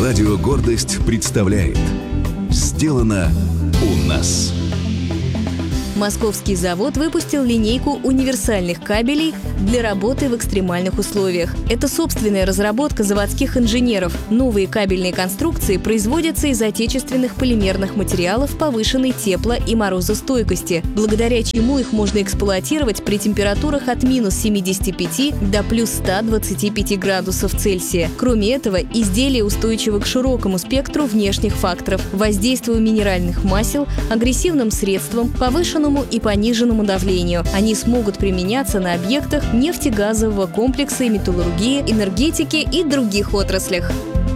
Радио «Гордость» представляет «Сделано у нас». Московский завод выпустил линейку универсальных кабелей для работы в экстремальных условиях. Это собственная разработка заводских инженеров. Новые кабельные конструкции производятся из отечественных полимерных материалов повышенной тепло- и морозостойкости, благодаря чему их можно эксплуатировать при температурах от минус 75 до плюс 125 градусов Цельсия. Кроме этого, изделия устойчивы к широкому спектру внешних факторов, воздействию минеральных масел, агрессивным средствам, повышенному и пониженному давлению. Они смогут применяться на объектах нефтегазового комплекса и металлургии, энергетики и других отраслях.